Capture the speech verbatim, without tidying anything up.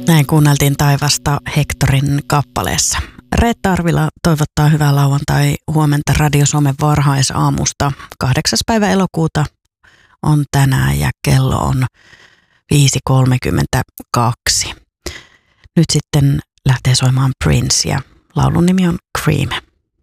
Näin kuunneltiin taivasta Hectorin kappaleessa. Reetta Arvila toivottaa hyvää lauantai huomenta Radio Suomen varhaisaamusta. kahdeksas päivä elokuuta on tänään ja kello on viisi kolmekymmentäkaksi. Nyt sitten lähtee soimaan Prince ja laulun nimi on Cream.